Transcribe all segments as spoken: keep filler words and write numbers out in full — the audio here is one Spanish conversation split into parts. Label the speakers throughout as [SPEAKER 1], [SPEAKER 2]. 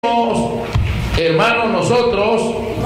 [SPEAKER 1] Hermanos, nosotros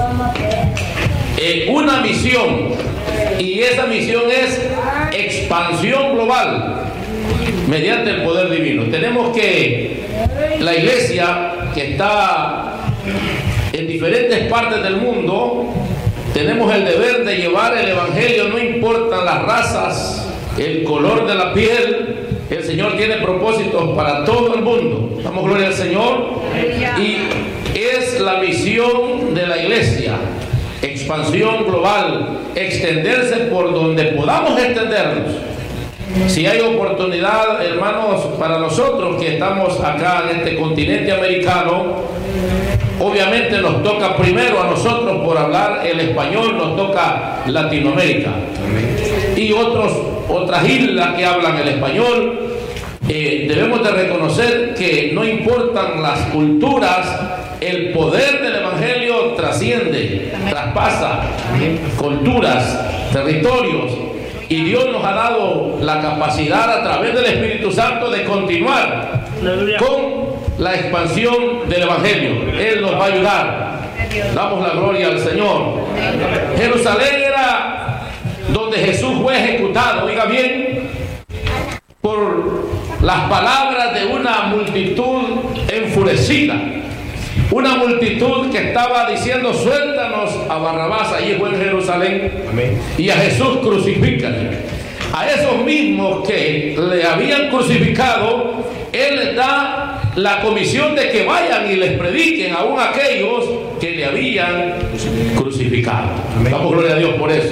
[SPEAKER 1] eh, una misión, y esa misión es expansión global mediante el poder divino. Tenemos que la iglesia que está en diferentes partes del mundo, tenemos el deber de llevar el evangelio, no importan las razas, el color de la piel. El Señor tiene propósitos para todo el mundo. Damos gloria al Señor. Y es la misión de la iglesia, expansión global, extenderse por donde podamos extendernos. Si hay oportunidad, hermanos, para nosotros que estamos acá en este continente americano, obviamente nos toca primero a nosotros por hablar el español, nos toca Latinoamérica. Y otros, otras islas que hablan el español. Eh, debemos de reconocer que no importan las culturas, el poder del evangelio trasciende, traspasa culturas, territorios, y Dios nos ha dado la capacidad a través del Espíritu Santo de continuar con la expansión del evangelio. Él nos va a ayudar. Damos la gloria al Señor. Jerusalén era donde Jesús fue ejecutado, oiga bien, por las palabras de una multitud enfurecida, una multitud que estaba diciendo: suéltanos a Barrabás. Allí fue en Jerusalén. Amén. Y a Jesús crucifícale. A esos mismos que le habían crucificado, Él les da la comisión de que vayan y les prediquen aún a aquellos que le habían crucificado. Amén. Damos gloria a Dios por eso.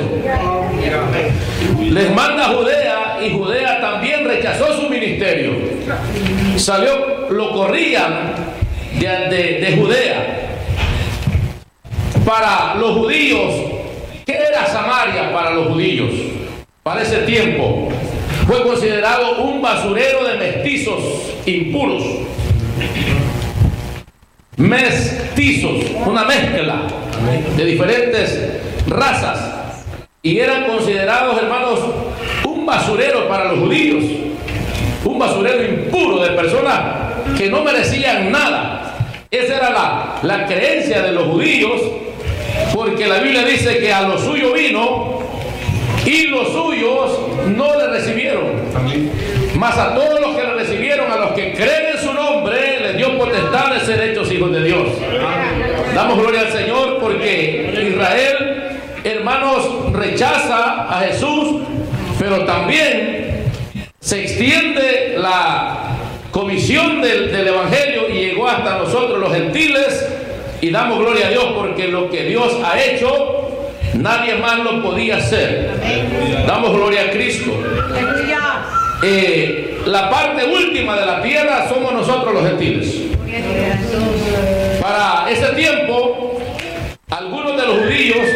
[SPEAKER 1] Les manda a Judea, y Judea también rechazó su ministerio. Salió, lo corrían de, de, de Judea. Para los judíos, ¿qué era Samaria para los judíos? Para ese tiempo fue considerado un basurero de mestizos impuros. Mestizos, una mezcla de diferentes razas, y eran considerados, hermanos, un basurero para los judíos, un basurero impuro de personas que no merecían nada. Esa era la, la creencia de los judíos, porque la Biblia dice que a lo suyo vino y los suyos no le recibieron. Mas a todos los que le recibieron, a los que creen en su nombre, les dio potestad de ser hechos hijos de Dios. Damos gloria al Señor, porque Israel, hermanos, rechaza a Jesús, pero también se extiende la comisión del, del evangelio y llegó hasta nosotros los gentiles, y damos gloria a Dios porque lo que Dios ha hecho nadie más lo podía hacer. Damos gloria a Cristo. Eh, la parte última de la tierra somos nosotros los gentiles. Para ese tiempo, algunos de los judíos,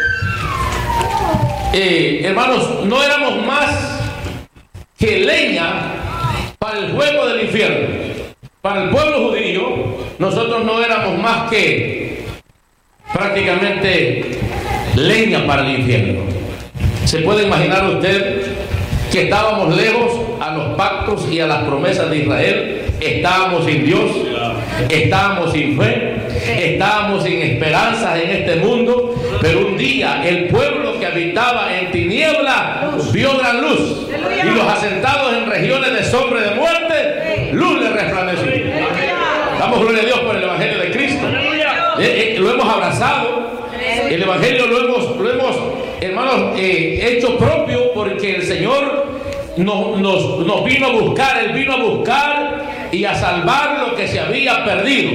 [SPEAKER 1] eh, hermanos, no éramos más que leña para el fuego del infierno. Para el pueblo judío, nosotros no éramos más que prácticamente leña para el infierno. ¿Se puede imaginar usted que estábamos lejos a los pactos y a las promesas de Israel? Estábamos sin Dios, estábamos sin fe, estábamos sin esperanzas en este mundo, pero un día el pueblo que habitaba en tiniebla vio gran luz, y los asentados en regiones de sombra y de muerte, luz les resplandeció. Damos gloria a Dios por el evangelio de Cristo. Eh, eh, lo hemos abrazado, el evangelio lo hemos, lo hemos hermanos, eh, hecho propio, porque el Señor nos, nos, nos vino a buscar. Él vino a buscar y a salvar lo que se había perdido.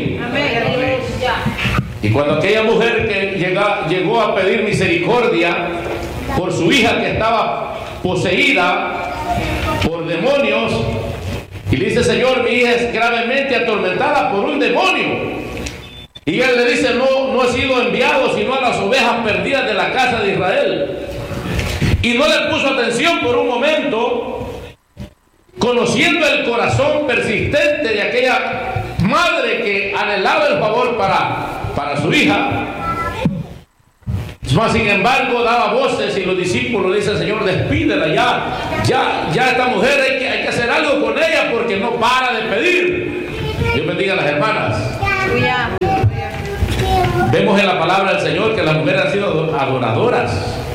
[SPEAKER 1] Y cuando aquella mujer que llega, llegó a pedir misericordia por su hija que estaba poseída por demonios, y le dice: Señor, mi hija es gravemente atormentada por un demonio. Y él le dice: no, no he sido enviado sino a las ovejas perdidas de la casa de Israel. Y no le puso atención por un momento, conociendo el corazón persistente de aquella madre que anhelaba el favor para, para su hija. Mas sin embargo daba voces, y los discípulos le dicen: Señor, despídela ya, ya, ya esta mujer hay que, hay que hacer algo con ella porque no para de pedir. Dios bendiga a las hermanas. Vemos en la palabra del Señor que las mujeres han sido adoradoras,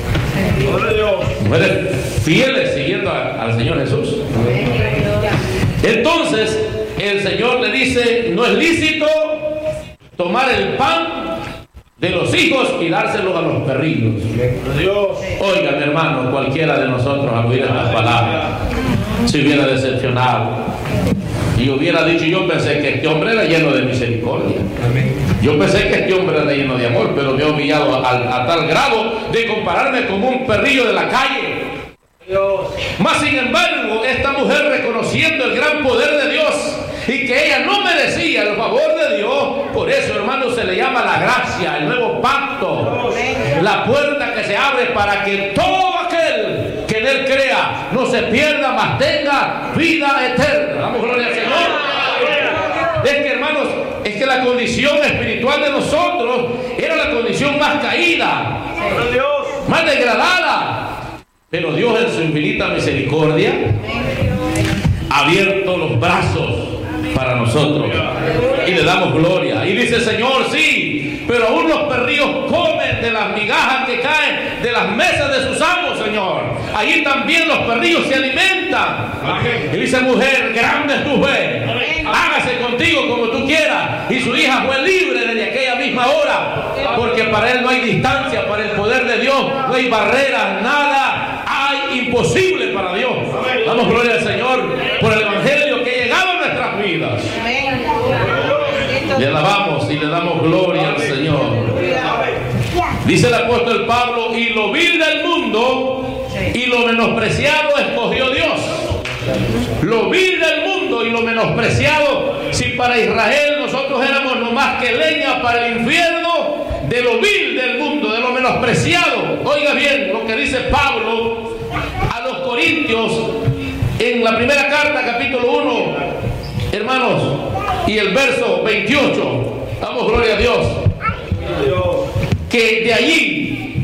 [SPEAKER 1] mujeres fieles siguiendo a, al Señor Jesús. Entonces el Señor le dice: no es lícito tomar el pan de los hijos y dárselos a los perrillos. Oiga, mi hermano, cualquiera de nosotros al oír estas palabras se hubiera decepcionado y hubiera dicho: yo pensé que este hombre era lleno de misericordia, yo pensé que este hombre era lleno de amor, pero me ha humillado a, a, a tal grado de compararme como un perrillo de la calle. Mas sin embargo, esta mujer, reconociendo el gran poder de Dios y que ella no merecía el favor de Dios, por eso, hermano, se le llama la gracia, el nuevo pacto, la puerta que se abre para que todo aquel que en él crea no se pierda, mas tenga vida eterna. Damos gloria al Señor. Es que, hermanos, es que la condición espiritual de nosotros era la condición más caída, más degradada. Pero Dios, en su infinita misericordia, ha abierto los brazos para nosotros y le damos gloria. Y dice: Señor, sí, pero aún los perrillos comen de las migajas que caen de las mesas de sus amos, Señor. Allí también los perrillos se alimentan. Y dice: mujer, grande es tu fe, hágase contigo como tú quieras. Y su hija fue libre desde aquella misma hora, porque para él no hay distancia, para el poder de Dios no hay barreras, nada hay imposible para Dios. Damos gloria al Señor por el evangelio que ha llegado a nuestras vidas. Le alabamos y le damos gloria al Señor. Dice el apóstol Pablo: y lo vil del mundo y lo menospreciado escogió Dios. Lo vil del mundo y lo menospreciado. Si para Israel nosotros éramos no más que leña para el infierno, de lo vil del mundo, de lo menospreciado. Oiga bien lo que dice Pablo a los Corintios en la primera carta, capítulo uno, hermanos, y el verso veintiocho. Damos gloria a Dios. Que de allí,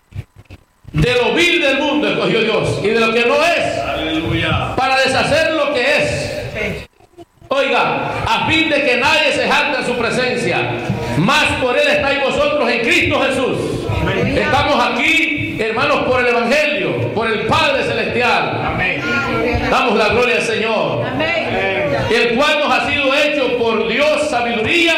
[SPEAKER 1] de lo vil del mundo escogió Dios, y de lo que no es, aleluya, para deshacer lo que es. Oiga, a fin de que nadie se jacte en su presencia. Más por él estáis vosotros en Cristo Jesús. Estamos aquí, hermanos, por el evangelio, por el Padre Celestial. Amén. Damos la gloria al Señor. Amén. El cual nos ha sido hecho por Dios sabiduría,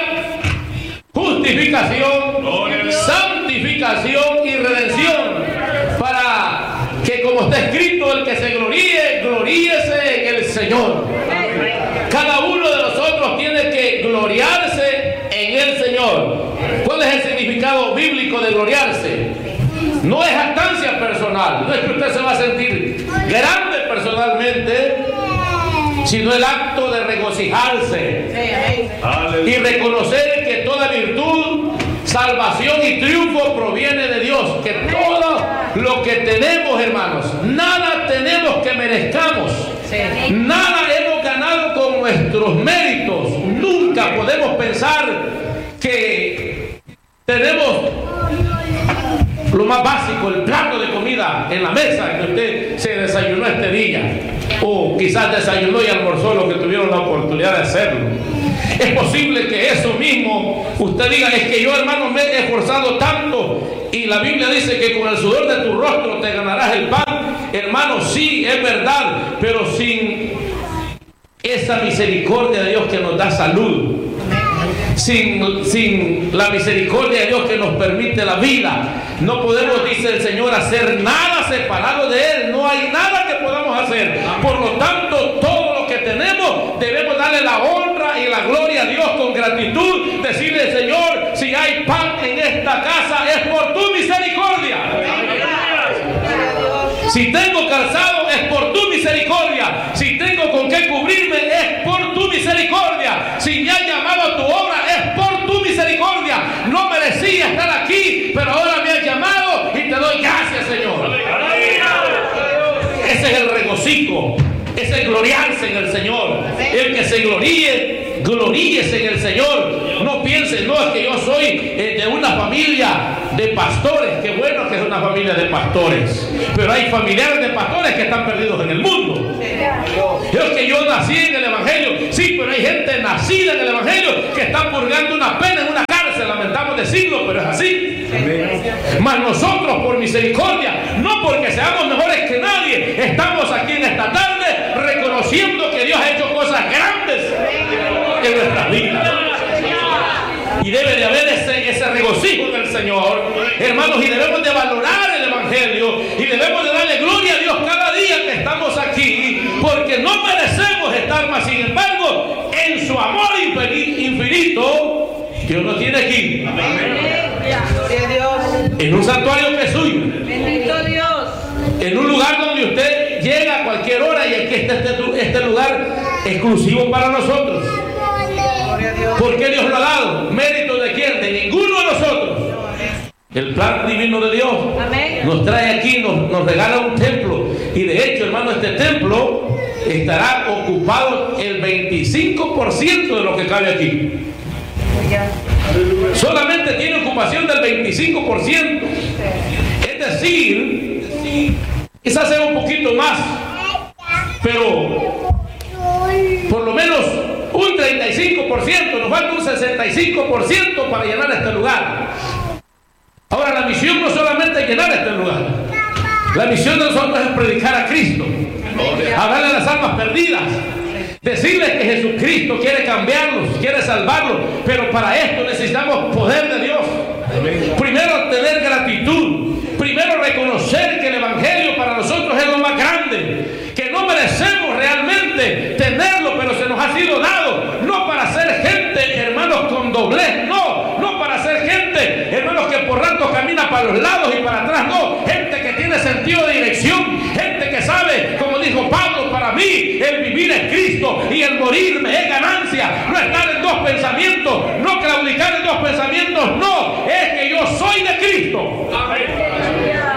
[SPEAKER 1] justificación, santificación y redención, para que, como está escrito, el que se gloríe, gloríese en el Señor. Cada uno de nosotros tiene que gloriarse en el Señor. ¿Cuál es el significado bíblico de gloriarse? No es jactancia personal, no es que usted se va a sentir grande personalmente, sino el acto de regocijarse y reconocer que toda virtud, salvación y triunfo proviene de Dios. Que todo lo que tenemos, hermanos, nada tenemos que merezcamos, nada hemos ganado con nuestros méritos. Nunca podemos pensar que tenemos lo más básico, el plato de comida en la mesa que usted se desayunó este día, o quizás desayunó y almorzó lo que tuvieron la oportunidad de hacerlo. Es posible que eso mismo usted diga: es que yo, hermano, me he esforzado tanto, y la Biblia dice que con el sudor de tu rostro te ganarás el pan. Hermano, sí, es verdad, pero sin esa misericordia de Dios que nos da salud, sin, sin la misericordia de Dios que nos permite la vida, no podemos, dice el Señor, hacer nada separado de Él. No hay nada que podamos hacer. Por lo tanto, todo lo que tenemos debemos darle la honra y la gloria a Dios con gratitud. Decirle: Señor, si hay pan en esta casa es por tu misericordia. Si tengo calzado es por tu misericordia. Si tengo con qué cubrirme es por tu misericordia. Si me has llamado a tu obra es por tu misericordia. No merecía estar aquí, pero ahora me has llamado y te doy gracias, Señor. Ese es el regocijo, ese es gloriarse en el Señor. El que se gloríe, gloríese en el Señor. No piense: no, es que yo soy eh, de una familia de pastores. Qué bueno que es una familia de pastores, pero hay familiares de pastores que están perdidos en el mundo. Es que yo nací en el Evangelio. Sí, pero hay gente nacida en el Evangelio que está purgando una pena en una cárcel, lamentamos decirlo, pero es así. Mas nosotros, por misericordia, no porque seamos mejores que nadie, estamos aquí en esta tarde reconociendo que Dios ha hecho cosas grandes en nuestras vidas. Y debe de haber ese, ese regocijo del Señor, hermanos, y debemos de valorar el Evangelio y debemos de darle gloria a Dios cada día que estamos aquí, porque no merecemos estar más. Sin embargo, en su amor infinito, Dios nos tiene aquí. En un santuario que es suyo.
[SPEAKER 2] Bendito Dios.
[SPEAKER 1] En un lugar donde usted llega a cualquier hora y aquí está este, este lugar exclusivo para nosotros. ¿Por qué Dios lo ha dado? ¿Mérito de quién? De ninguno de nosotros. El plan divino de Dios
[SPEAKER 2] Amén.
[SPEAKER 1] Nos trae aquí, nos, nos regala un templo. Y de hecho, hermano, este templo estará ocupado el veinticinco por ciento de lo que cabe aquí. Solamente tiene ocupación del veinticinco por ciento. Es decir, quizás sea un poquito más, pero por lo menos un treinta y cinco por ciento, nos falta un sesenta y cinco por ciento para llenar este lugar. Ahora, la misión no solamente es llenar este lugar. La misión de nosotros es predicar a Cristo, hablarle a las almas perdidas, decirles que Jesucristo quiere cambiarlos, quiere salvarlos, pero para esto necesitamos poder de Dios. Primero, tener gratitud. Primero, reconocer que el Evangelio para nosotros es lo más grande, que no merecemos realmente tenerlo, pero se nos ha sido dado, no para ser gente, hermanos, con doblez, no, no para ser gente, hermanos, que por rato camina para los lados y para atrás, no, gente que tiene sentido de dirección, gente que sabe, como dijo Pablo, para mí el vivir es Cristo y el morir me es ganancia. No estar en dos pensamientos, no claudicar en dos pensamientos, no, es que yo soy de Cristo. Amén.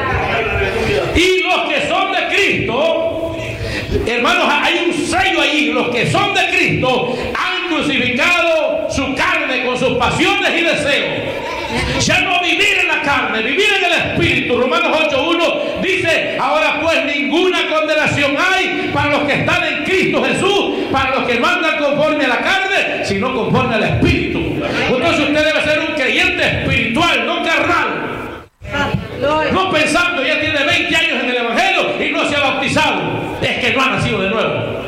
[SPEAKER 1] Y los que son de Cristo, hermanos, hay un sello allí. Los que son de Cristo han crucificado su carne con sus pasiones y deseos. Ya no vivir en la carne, vivir en el Espíritu. Romanos ocho uno dice: ahora pues ninguna condenación hay para los que están en Cristo Jesús, para los que no andan conforme a la carne, sino conforme al Espíritu. Entonces usted debe ser un creyente espiritual, no carnal. No pensando, ya tiene veinte años en el Evangelio y no se ha bautizado. Es que no ha nacido de nuevo.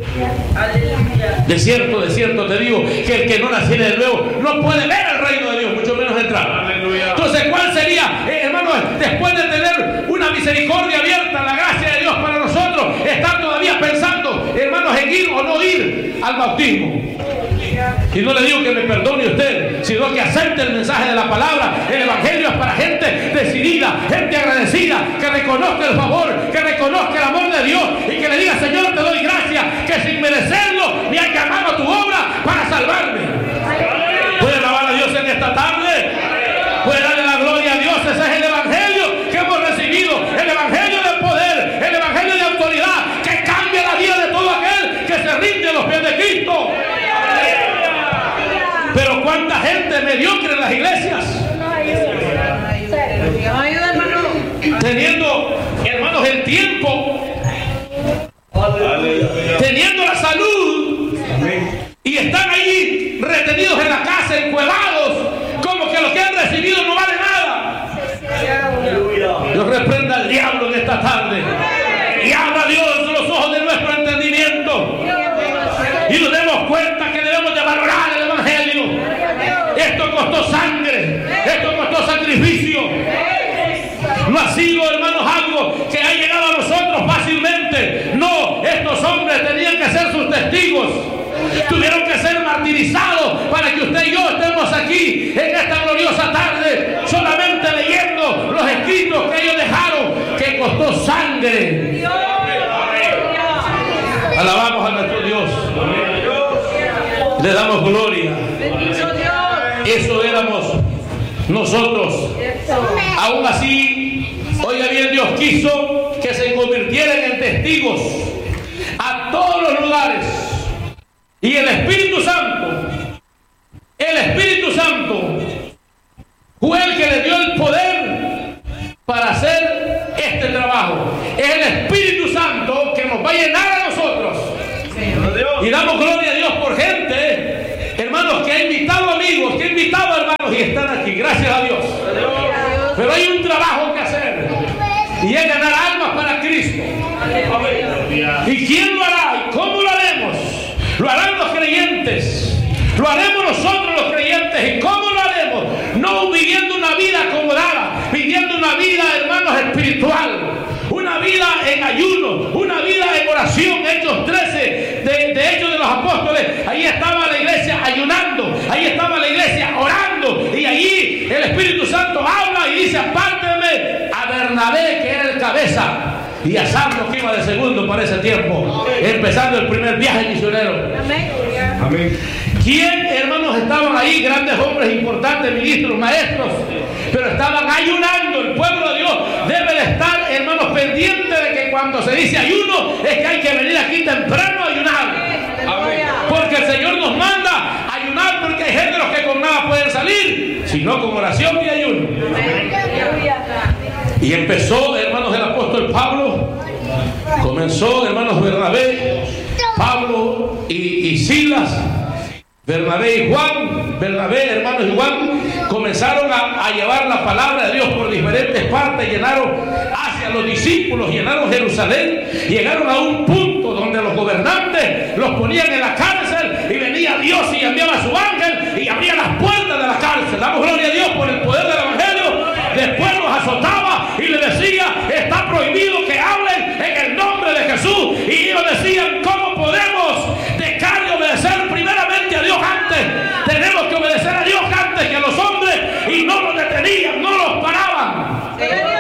[SPEAKER 1] De cierto, de cierto te digo que el que no naciera de nuevo no puede ver el reino de Dios, mucho menos entrar. Entonces, ¿cuál sería, eh, hermanos, después de tener una misericordia abierta, la gracia de Dios para nosotros, estar todavía pensando, hermanos, en ir o no ir al bautismo? Y no le digo que me perdone usted, sino que acepte el mensaje de la palabra. El Evangelio es para gente decidida, gente agradecida, que reconozca el favor, que reconozca el amor de Dios y que le diga: Señor, te doy gracias, que sin merecerlo me has llamado a tu obra para salvarme. ¿Puede alabar a Dios en esta tarde? ¿Puede darle la gloria a Dios? Ese es el Evangelio que hemos recibido, el Evangelio de poder, el Evangelio de autoridad, que cambia la vida de todo aquel que se rinde a los pies de Cristo. Pero cuánta gente mediocre en las iglesias, teniendo, hermanos, el tiempo, teniendo la salud, y están allí retenidos en la casa, encuevados, como que lo que han recibido no vale nada. Dios reprenda al diablo en esta tarde y abra Dios los ojos de nuestro entendimiento y nos demos cuenta que debemos de valorar el Evangelio. Esto costó sangre, esto costó sacrificio. No ha sido, hermanos, algo que ha llegado a nosotros fácilmente. No, estos hombres tenían que ser sus testigos. Tuvieron que ser martirizados para que usted y yo estemos aquí en esta gloriosa tarde, solamente leyendo los escritos que ellos dejaron, que costó sangre. Alabamos a nuestro Dios. Le damos gloria. Eso éramos nosotros. Aún así, oiga bien, Dios quiso que se convirtieran en testigos a todos los lugares. Y el Espíritu Santo, el Espíritu Santo fue el que le dio el poder para hacer este trabajo. Es el Espíritu Santo que nos va a llenar a nosotros y están aquí, gracias a Dios. Pero hay un trabajo que hacer y es ganar almas para Cristo. ¿Y quién lo hará? ¿Y cómo lo haremos? Lo harán los creyentes. Lo haremos nosotros los creyentes. ¿Y cómo lo haremos? No viviendo una vida acomodada, viviendo una vida, hermanos, espiritual. Una vida en ayuno, una vida en oración. Hechos trece, de, de Hechos de los Apóstoles. Ahí estaba la iglesia ayunando, ahí estaba la iglesia orando. Y allí el Espíritu Santo habla y dice: apártenme a Bernabé, que era el cabeza, y a Saulo, que iba de segundo para ese tiempo, empezando el primer viaje misionero. Amén. Amén. ¿Quién, hermanos, estaban ahí? Grandes hombres importantes, ministros, maestros, pero estaban ayunando. El pueblo de Dios debe de estar, hermanos, pendiente de que cuando se dice ayuno es que hay que venir aquí temprano a ayunar. Amén. Porque el Señor nos manda a ayunar, porque hay géneros que con nada pueden salir, sino con oración y ayuno. Amén. Y empezó, hermanos, el apóstol Pablo, comenzó, hermanos, Bernabé, Pablo y, y Silas, Bernabé y Juan, Bernabé, hermanos, y Juan comenzaron a, a llevar la palabra de Dios por diferentes partes, llenaron hacia los discípulos, llenaron Jerusalén, llegaron a un punto donde los gobernantes los ponían en la cárcel y venía Dios y enviaba a su ángel y abría las puertas de la cárcel. Damos gloria a Dios por el poder del evangelio. Después los azotaba y les decía: está prohibido que hablen en el nombre de Jesús. Y ellos decían: ¿cómo podemos dejar de obedecer primeramente a Dios antes? Tenemos que obedecer a Dios antes que a los hombres. Y no los detenían, no los paraban.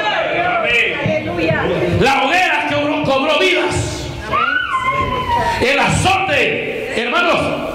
[SPEAKER 1] La hoguera que cobró, cobró vidas. El azote, hermanos,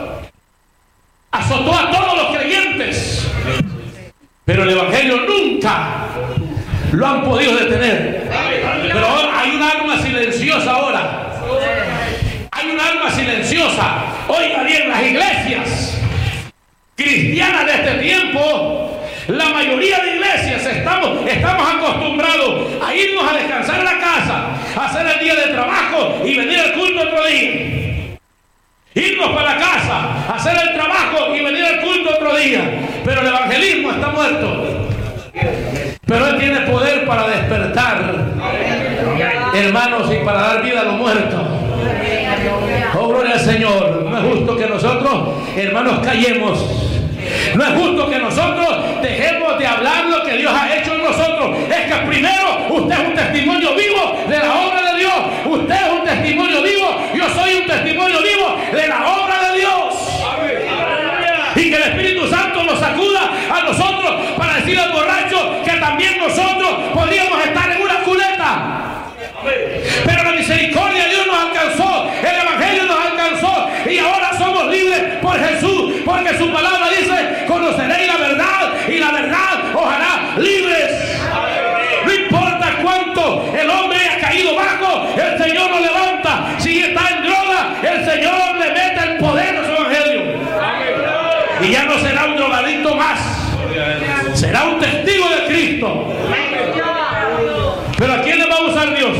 [SPEAKER 1] azotó a todos los creyentes. Pero el evangelio nunca lo han podido detener. Pero ahora hay un arma silenciosa ahora. Hay un arma silenciosa. Oiga bien, las iglesias cristianas de este tiempo, la mayoría de iglesias estamos, estamos acostumbrados a irnos a descansar en la casa, a hacer el día de trabajo y venir al culto otro día. Irnos para la casa, hacer el trabajo y venir al culto otro día. Pero el evangelismo está muerto. Pero Él tiene poder para despertar, hermanos, y para dar vida a los muertos. Oh, gloria al Señor. No es justo que nosotros, hermanos, callemos. No es justo que nosotros dejemos de hablar lo que Dios ha hecho en nosotros. Es que primero usted es un testimonio vivo de la obra de Dios. Usted es un testimonio vivo. Yo soy un testimonio vivo de la obra de Dios. Y que el Espíritu Santo nos sacuda a nosotros para decir al borracho que también nosotros podríamos estar en una cuneta. Pero la misericordia de Dios nos alcanzó, el evangelio nos alcanzó y ahora somos libres por Jesús, porque su palabra dice: conoceréis la verdad y la verdad os hará libres. No importa cuánto el hombre haya caído bajo, el Señor lo levanta. Si está en droga, el Señor le mete el poder a su evangelio. Y ya no será un drogadicto más, será un testigo de Cristo. Pero ¿a quién le va a usar Dios?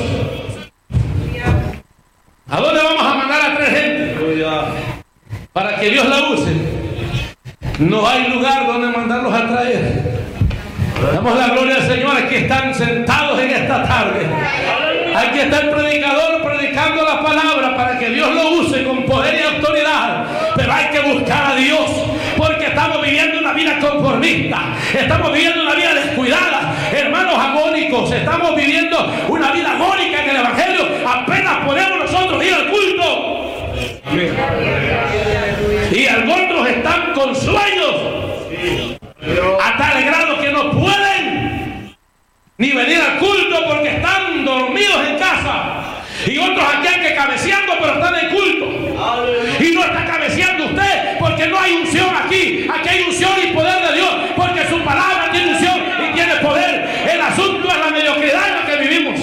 [SPEAKER 1] ¿A dónde vamos a mandar a tres gente para que Dios la use? No hay lugar donde mandarlos a traer. Damos la gloria al Señor. Aquí están sentados en esta tarde. Aquí está el predicador predicando la palabra para que Dios lo use con poder y autoridad. Pero hay que buscar a Dios, porque estamos viviendo una vida conformista, estamos viviendo una vida descuidada, hermanos agónicos, estamos viviendo una vida agónica en el evangelio. Apenas podemos nosotros ir al culto. Y algunos están con sueños a tal grado que no pueden ni venir al culto porque están dormidos en casa. Y otros aquí han que cabeceando, pero están en culto. Y no está cabeceando usted porque no hay unción aquí. Aquí hay unción y poder de Dios, porque su palabra tiene unción y tiene poder. El asunto es la mediocridad en la que vivimos.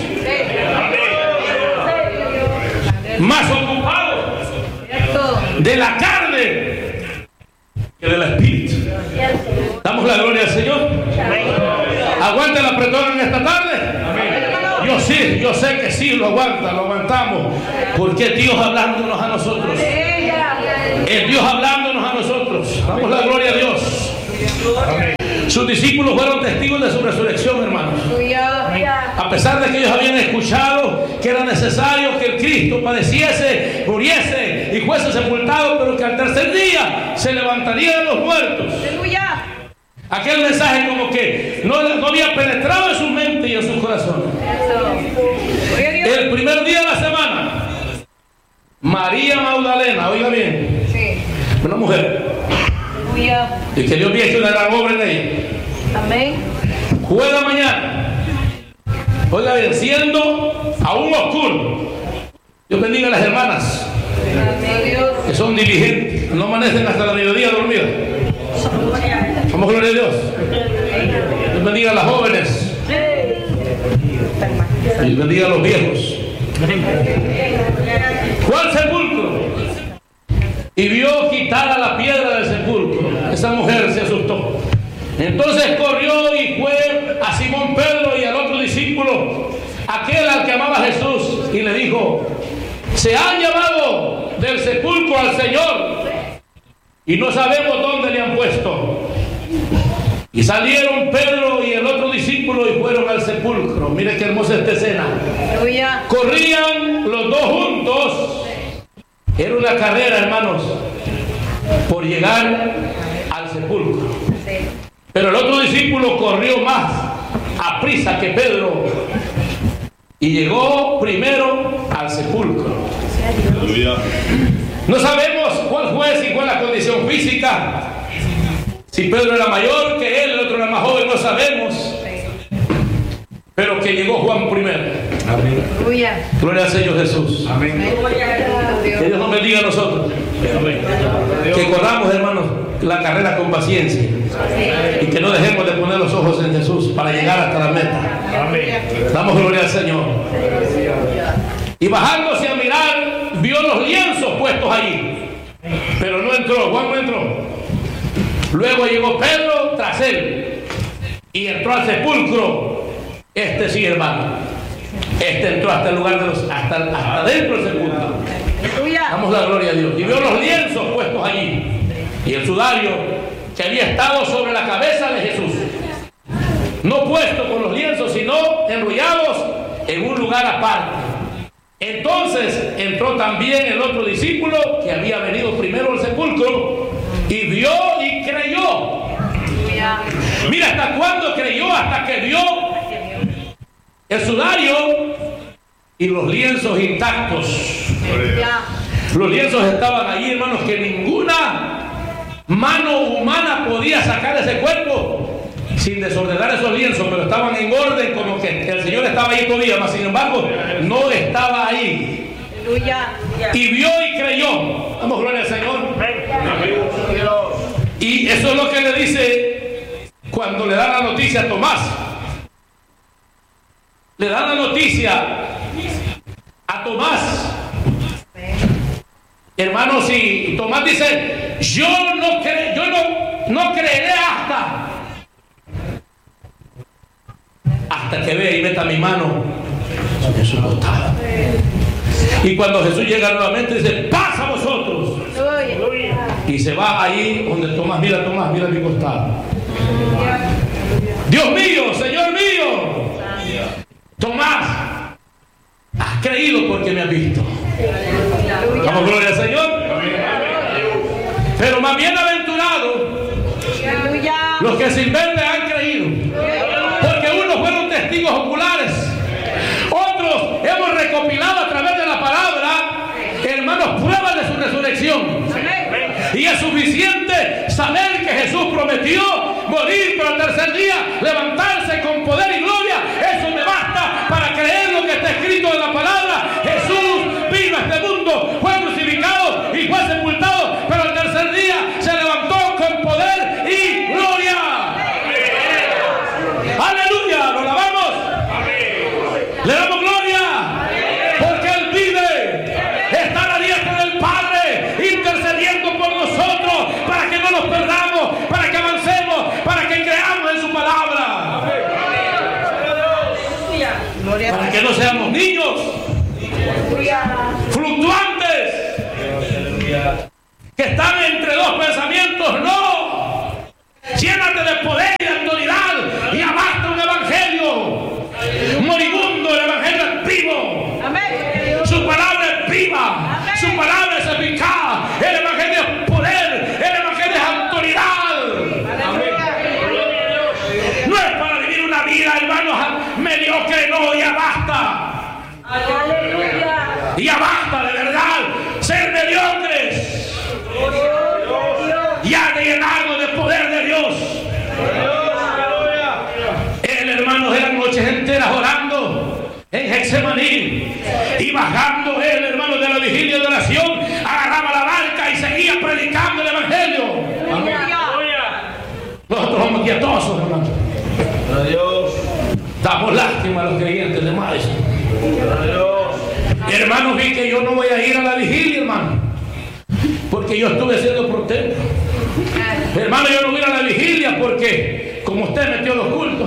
[SPEAKER 1] Más ocupados de la carne que del espíritu. Damos la gloria al Señor. Aguante la apretón en esta tarde. Yo sí, yo sé que sí, lo aguanta, lo aguantamos, porque es Dios hablándonos a nosotros. Es Dios hablándonos a nosotros. Damos la gloria a Dios. Sus discípulos fueron testigos de su resurrección, hermanos. A pesar de que ellos habían escuchado que era necesario que el Cristo padeciese, muriese y fuese sepultado, pero que al tercer día se levantaría de los muertos.
[SPEAKER 2] Aleluya.
[SPEAKER 1] Aquel mensaje como que no, no había penetrado en su mente y en sus corazones. El primer día de la semana, María Magdalena, oiga bien,
[SPEAKER 2] Sí.
[SPEAKER 1] una mujer,
[SPEAKER 2] Aleluya.
[SPEAKER 1] y que Dios había hecho una gran obra en ella,
[SPEAKER 2] Amén.
[SPEAKER 1] fue la mañana, oiga bien, siendo aún oscuro. Dios bendiga a las hermanas
[SPEAKER 2] Amén, Dios.
[SPEAKER 1] que son diligentes, no amanecen hasta la mediodía dormidas. Vamos, gloria a Dios. Dios bendiga a las jóvenes. Dios bendiga a los viejos. Fue al sepulcro y vio quitada la piedra del sepulcro. Esa mujer se asustó. Entonces corrió y fue a Simón Pedro y al otro discípulo, aquel al que amaba a Jesús, y le dijo: se han llevado del sepulcro al Señor y no sabemos dónde le han puesto. Y salieron Pedro y el otro discípulo y fueron al sepulcro. Mire qué hermosa esta escena.
[SPEAKER 2] Aleluya.
[SPEAKER 1] Corrían los dos juntos. Era una carrera, hermanos, por llegar al sepulcro. Pero el otro discípulo corrió más a prisa que Pedro y llegó primero al sepulcro. No sabemos cuál fue, si fue la condición física, si Pedro era mayor que él, el otro era más joven, no sabemos. Pero que llegó Juan primero.
[SPEAKER 3] Amén.
[SPEAKER 2] Aleluya.
[SPEAKER 1] Gloria al Señor Jesús.
[SPEAKER 3] Amén.
[SPEAKER 1] Que Dios nos bendiga a nosotros.
[SPEAKER 3] Amén.
[SPEAKER 1] Que corramos, hermanos, la carrera con paciencia. Y que no dejemos de poner los ojos en Jesús para llegar hasta la meta.
[SPEAKER 3] Amén.
[SPEAKER 1] Damos gloria al Señor. Y bajándose a mirar, vio los lienzos puestos allí. Pero no entró, Juan no entró. Luego llegó Pedro tras él y entró al sepulcro. Este sí, hermano. Este entró hasta el lugar de los, hasta, hasta dentro del sepulcro.
[SPEAKER 2] Aleluya.
[SPEAKER 1] Damos la gloria a Dios. Y vio los lienzos puestos allí y el sudario que había estado sobre la cabeza de Jesús, no puesto con los lienzos, sino enrollados en un lugar aparte. Entonces entró también el otro discípulo que había venido primero al sepulcro y vio y creyó.
[SPEAKER 2] Aleluya.
[SPEAKER 1] Mira hasta cuándo creyó, hasta que vio el sudario y los lienzos intactos.
[SPEAKER 2] Aleluya.
[SPEAKER 1] Los lienzos estaban allí, hermanos, que ninguna mano humana podía sacar ese cuerpo sin desordenar esos lienzos, pero estaban en orden, como que el Señor estaba ahí todavía, mas sin embargo no estaba ahí.
[SPEAKER 2] Aleluya.
[SPEAKER 1] Y vio y creyó. Damos gloria al Señor. Y eso es lo que le dice cuando le da la noticia a Tomás. Le da la noticia a Tomás. Hermanos, y Tomás dice: yo no cre yo no, no creeré hasta hasta que vea y meta mi mano en su costado. Y cuando Jesús llega nuevamente dice: pasa a vosotros.
[SPEAKER 2] Aleluya.
[SPEAKER 1] Y se va ahí donde Tomás, mira Tomás, mira mi costado. Dios mío, Señor mío. Tomás, has creído porque me has visto. Damos gloria al Señor. Pero más bienaventurados
[SPEAKER 2] Aleluya.
[SPEAKER 1] los que sin verle han creído, porque unos fueron testigos oculares, otros hemos recopilado a través de la palabra, hermanos, pruebas de su resurrección. Y es suficiente saber que Jesús prometió morir, pero al tercer día levantarse con poder y gloria. Eso me basta para creer lo que está escrito en la palabra. Jesús vino a este mundo, fue crucificado y fue sepultado, pero al tercer día se levantó con poder y gloria. Aleluya, lo alabamos. Le damos gloria porque Él vive, está a la diestra del Padre intercediendo por nosotros para que no nos perdamos, para que avancemos, para que creamos en su palabra, para que no seamos niños fluctuantes que están entre dos pensamientos. No, llénate de poder y de vida, hermanos, mediocre, no, ya basta.
[SPEAKER 2] Aleluya.
[SPEAKER 1] Ya basta, de verdad, ser mediocres. Ya de llenarnos del poder de Dios. El hermano eran noches enteras orando en Getsemaní y bajando él, hermano, de la vigilia de oración, agarraba la barca y seguía predicando el evangelio. Amén. Nosotros somos quietosos, hermano. Damos lástima a los creyentes de Madison. Hermanos, vi que yo no voy a ir a la vigilia, hermano, porque yo estuve siendo por templo. Hermano, yo no voy a ir a la vigilia porque como usted metió los cultos,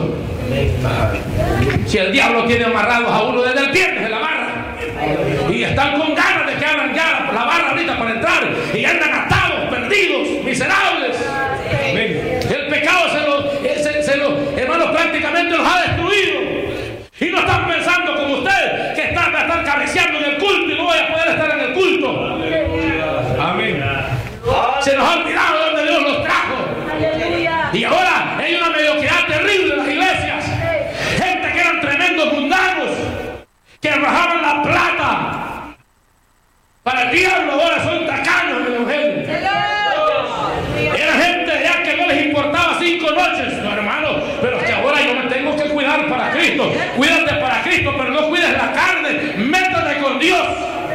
[SPEAKER 1] si el diablo tiene amarrados a uno desde el viernes en la barra y están con ganas de que abran ya la barra ahorita para entrar y andan atados, perdidos, miserables. El pecado se los, se, se los, hermanos, prácticamente los ha destruido y no están pensando como usted que están a estar cabeceando en el culto y no voy a poder estar en el culto. Amén. Se nos ha olvidado de donde Dios los trajo. Y ahora hay una mediocridad terrible en las iglesias. Gente que eran tremendos mundanos, que arrojaban la plata para el diablo, ahora son tacaños en el evangelio. Era gente ya que no les importaba cinco noches, no, hermano, pero que ahora yo me tengo que cuidar para Cristo. Cuídate para Cristo, pero no cuides la carne, métate con Dios.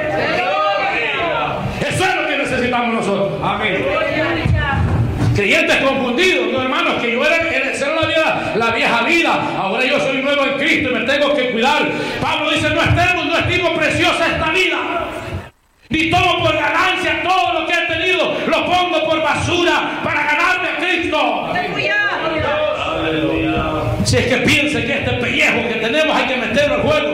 [SPEAKER 1] Eso es lo que necesitamos nosotros. Amén. Creyentes confundidos, no, hermanos, que yo era, era la, vida, la vieja vida, ahora yo soy nuevo en Cristo y me tengo que cuidar. Pablo dice, no estemos, no estimo preciosa esta vida, ni tomo por ganancia todo lo que he tenido, lo pongo por basura para ganarme a Cristo. Aleluya. Si es que piense que este pellejo que tenemos hay que meterlo al juego.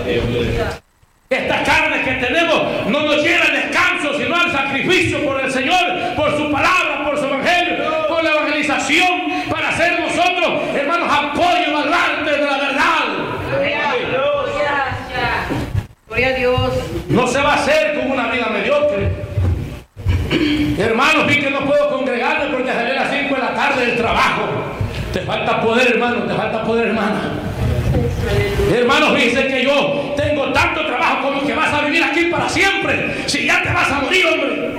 [SPEAKER 1] Esta carne que tenemos no nos lleva al descanso, sino al sacrificio por el Señor, por su palabra, por su evangelio, por la evangelización, para ser nosotros, hermanos, apoyo al arte de la verdad.
[SPEAKER 2] Gloria a Dios.
[SPEAKER 1] No se va a hacer con una vida mediocre. Hermanos, vi que no puedo congregarme porque salí a las cinco de la tarde del trabajo. Te falta poder, hermano, te falta poder, hermana. Hermanos, dice que yo tengo tanto trabajo como que vas a vivir aquí para siempre. Si ya te vas a morir, hombre.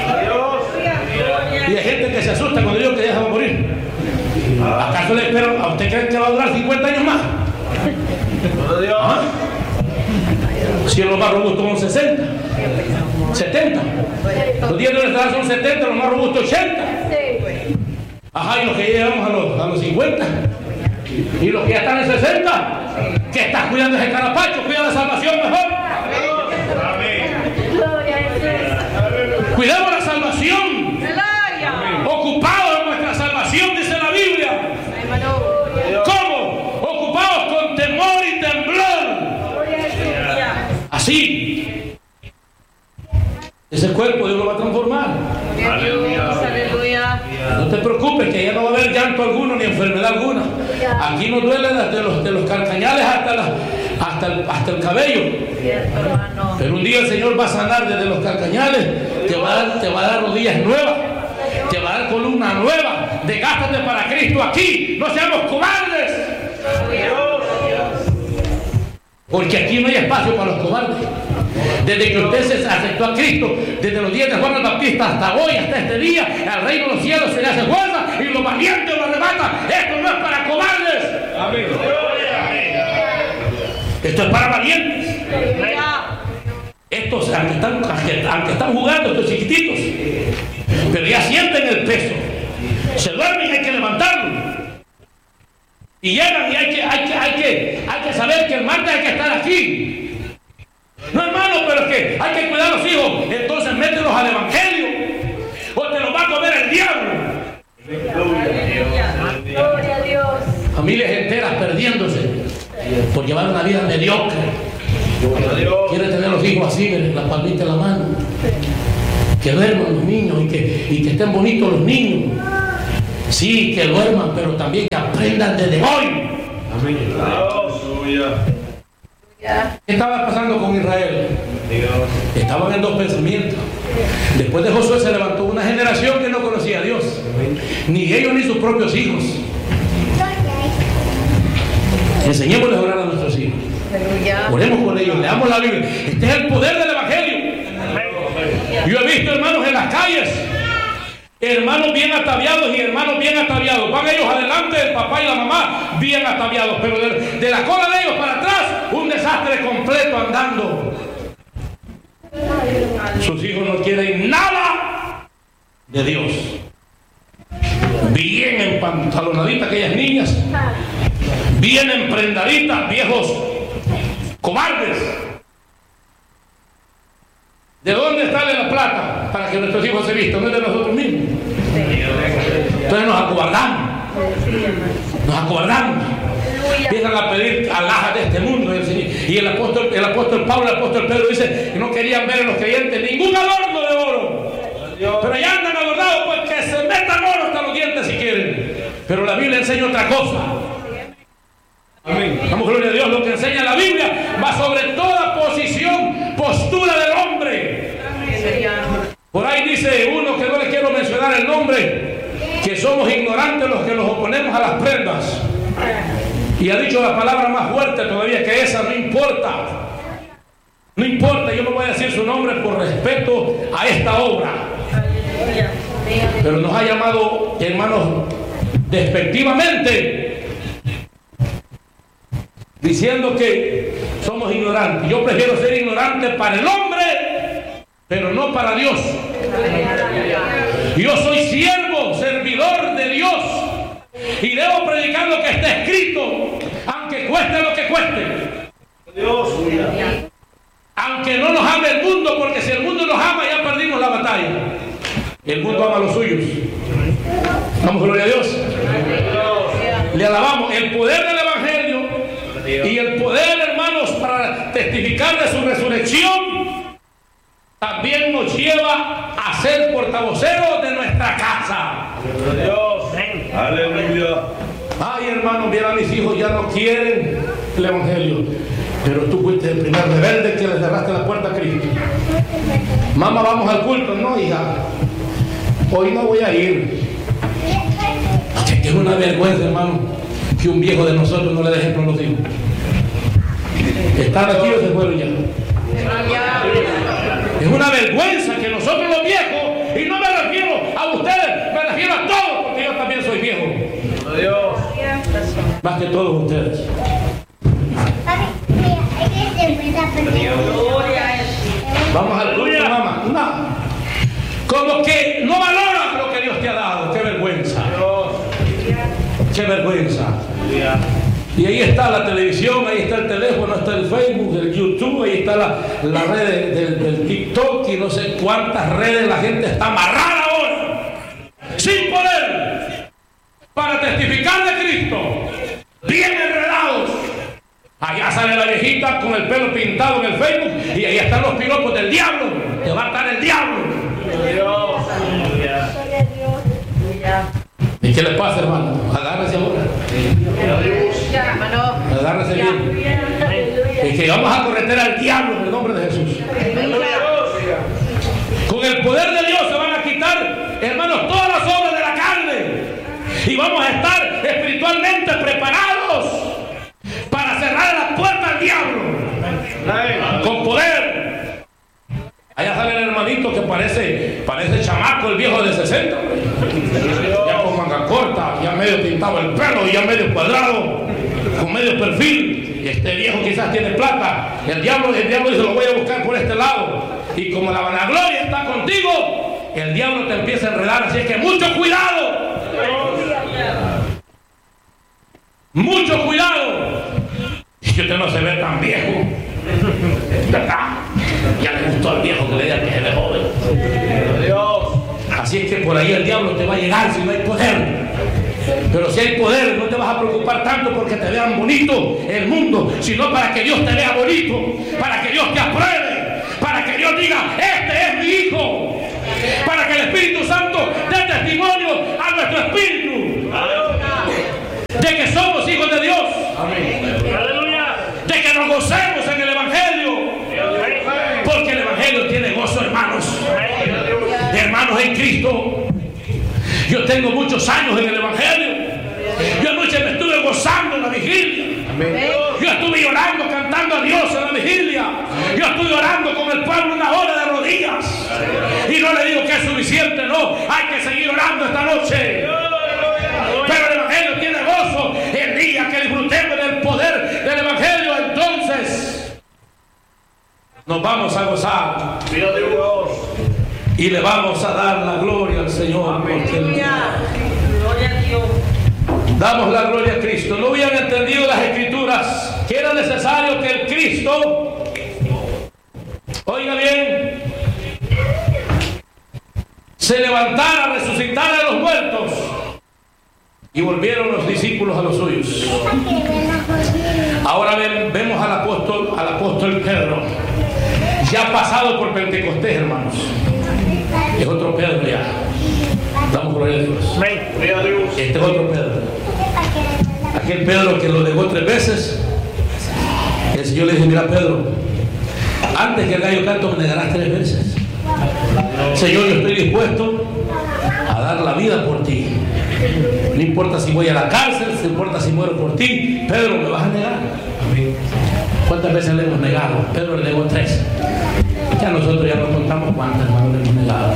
[SPEAKER 1] Y hay gente que se asusta cuando digo que ya se va a morir. ¿Acaso le espero? ¿A usted cree que va a durar cincuenta años más? ¿Ah? Si los más robustos son sesenta, setenta. Los días de nuestra edad son setenta, los más robustos ochenta. Ajá, y los que llegamos a los, a los cincuenta. Y los que ya están en sesenta, que estás cuidando ese carapacho, cuida la salvación mejor. Cuidemos la salvación. Ocupados en nuestra salvación, dice la Biblia. ¿Cómo? Ocupados con temor y temblor. Así. Ese cuerpo Dios lo va a transformar.
[SPEAKER 2] Aleluya.
[SPEAKER 1] No te preocupes que ya no va a haber llanto alguno ni enfermedad alguna. Aquí no duele desde los, de los carcañales hasta, la, hasta, el, hasta el cabello. Pero un día el Señor va a sanar desde los carcañales. Te va a dar, te va a dar rodillas nuevas. Te va a dar columna nueva. Desgástate para Cristo aquí. No seamos cobardes. Porque aquí no hay espacio para los cobardes. Desde que usted se aceptó a Cristo, desde los días de Juan el Bautista hasta hoy, hasta este día, al reino de los cielos se le hace fuerza y los valientes lo arrebatan. Esto no es para cobardes. Amén. Esto es para valientes. Estos, aunque están, aunque, aunque están jugando, estos chiquititos, pero ya sienten el peso. Se duermen y hay que levantarlo. Y llegan y hay que, hay que, hay que, hay que saber que el martes hay que estar aquí. No, hermano, pero es que hay que cuidar a los hijos. Entonces mételos al evangelio o te los va a comer el diablo.
[SPEAKER 2] Gloria a Dios.
[SPEAKER 1] Familias enteras perdiéndose por llevar una vida mediocre. Quiere tener los hijos así, miren, la palmita en la mano. Que duerman los niños y que, y que estén bonitos los niños. Sí, que duerman, pero también que aprendan desde hoy. Amén. ¿Qué estaba pasando con Israel? Estaban en dos pensamientos. Después de Josué se levantó una generación que no conocía a Dios, ni ellos ni sus propios hijos. Enseñémosles a orar a nuestros hijos.
[SPEAKER 2] Aleluya.
[SPEAKER 1] Oremos con ellos, leamos la Biblia. Este es el poder del Evangelio. Yo he visto hermanos en las calles, hermanos bien ataviados y hermanos bien ataviados. Van ellos adelante, el papá y la mamá bien ataviados, pero de, de la cola de ellos para atrás, un desastre completo andando. Sus hijos no quieren nada de Dios. Bien empantalonaditas aquellas niñas, bien emprendaditas, viejos cobardes. ¿De dónde sale la plata para que nuestros hijos se vistan? No es de nosotros mismos. Entonces nos acobardamos. Nos acobardamos. Empiezan a pedir alhajas de este mundo. Y el apóstol, el apóstol Pablo, el apóstol Pedro dice que no querían ver en los creyentes ningún adorno de oro. Pero allá andan adornados, pues que se metan oro hasta los dientes si quieren. Pero la Biblia enseña otra cosa. Amén. Damos gloria a Dios. Lo que enseña la Biblia va sobre toda posición, postura del hombre. Por ahí dice uno que no le quiero mencionar el nombre, que somos ignorantes los que nos oponemos a las prendas. Y ha dicho la palabra más fuerte todavía que esa, no importa. No importa, yo no voy a decir su nombre por respeto a esta obra. Pero nos ha llamado, hermanos, despectivamente, diciendo que somos ignorantes. Yo prefiero ser ignorante para el hombre, pero no para Dios. Yo soy siervo, servidor de Dios, y debo predicar lo que está escrito, aunque cueste lo que cueste. Dios. Aunque no nos ame el mundo, porque si el mundo nos ama ya perdimos la batalla. El mundo ama a los suyos. Damos gloria a Dios. Le alabamos. El poder del Evangelio y el poder, hermanos, para testificar de su resurrección también nos lleva a ser portavoceros de nuestra casa. Dios. Aleluya. Ay, hermanos, mira, mis hijos ya no quieren el Evangelio, pero tú fuiste el primer rebelde que le cerraste la puerta a Cristo. Mamá, vamos al culto. No, hija, hoy no voy a ir. Es una vergüenza, hermano, que un viejo de nosotros no le dé ejemplo a los hijos. ¿Están aquí o se fueron ya? Es una vergüenza que nosotros los viejos, y no me refiero a ustedes, me refiero a todos, porque yo también soy viejo. Dios. Más que todos ustedes. Vamos al culto, mamá. No. Como que no valoras lo que Dios te ha dado. Qué vergüenza. Qué vergüenza. Y ahí está la televisión, ahí está el teléfono, está el Facebook, el YouTube, ahí está la, la red del, del TikTok y no sé cuántas redes. La gente está amarrada ahora, sin poder, para testificar de Cristo, bien enredados. Allá sale la viejita con el pelo pintado en el Facebook y ahí están los piropos del diablo. Te va a estar el diablo. Dios. ¿Y qué le pasa, hermano? Agárrese ahora. Agárrese bien. Y que vamos a correter al diablo en el nombre de Jesús. Con el poder de Dios se van a quitar, hermanos, todas las obras de la carne. Y vamos a estar espiritualmente preparados para cerrar las puertas al diablo. Con poder. Allá sale el hermanito que parece, parece chamaco, el viejo de sesenta. Ya con manga corta, ya medio pintado el pelo, ya medio cuadrado, con medio perfil. Y este viejo quizás tiene plata. El diablo, el diablo dice, lo voy a buscar por este lado. Y como la vanagloria está contigo, el diablo te empieza a enredar. Así es que mucho cuidado. Mucho cuidado. Y que usted no se ve tan viejo. ¿Verdad? Ya le gustó al viejo que le diga que se ve joven. Dios. Así es que por ahí el diablo te va a llegar si no hay poder. Pero si hay poder, no te vas a preocupar tanto porque te vean bonito el mundo, sino para que Dios te vea bonito, para que Dios te apruebe, para que Dios diga, este es mi hijo, para que el Espíritu Santo dé testimonio a nuestro espíritu de que somos hijos de Dios. Amén. De que nos gocemos en el Evangelio, porque el Evangelio tiene gozo, hermanos. Hermanos en Cristo. Yo tengo muchos años en el Evangelio. Yo anoche me estuve gozando en la vigilia. Yo estuve llorando, cantando a Dios en la vigilia. Yo estuve orando con el pueblo una hora de rodillas. Y no le digo que es suficiente, no. Hay que seguir orando esta noche. Pero el Evangelio tiene gozo. El día que disfrutemos del poder del Evangelio, entonces nos vamos a gozar. Y le vamos a dar la gloria al Señor. Porque
[SPEAKER 2] Gloria a Dios.
[SPEAKER 1] damos la gloria a Cristo. No habían entendido las Escrituras que era necesario que el Cristo, oiga bien, se levantara, resucitara de los muertos. Y volvieron los discípulos a los suyos. Ahora ven, vemos al apóstol, al apóstol Pedro, ya pasado por Pentecostés, hermanos. Es otro Pedro ya. Damos gloria a Dios. Este es otro Pedro. Aquel Pedro que lo negó tres veces. El Señor le dice: mira, Pedro, antes que el gallo canto me negarás tres veces. Señor, yo estoy dispuesto a dar la vida por ti. No importa si voy a la cárcel, no importa si muero por ti. Pedro, ¿me vas a negar? ¿Cuántas veces le hemos negado? Pedro le negó tres. Ya nosotros ya no contamos cuántas, hermanos, le hemos negado.